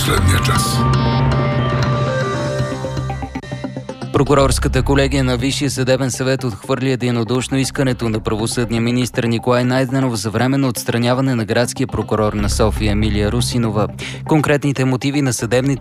последния час. Прокурорската колегия на Висшия съдебен съвет отхвърли единодушно искането на правосъдния министър Николай Найденов за временно отстраняване на градския прокурор на София Емилия Русинова. Конкретните мотиви на съдебните